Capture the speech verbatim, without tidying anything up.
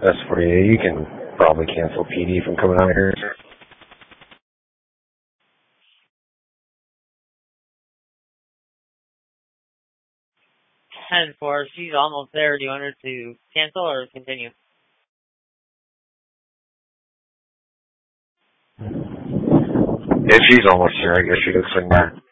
That's for you. You can probably cancel P D from coming out here. ten four, she's almost there. Do you want her to cancel or continue? If she's almost here, I guess she could swing back.